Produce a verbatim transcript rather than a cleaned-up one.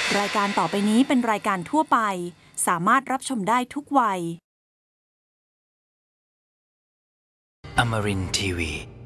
รายการต่อไปนี้เป็นรายการทั่วไปสามารถรับชมได้ทุกวัย Amarin ที วี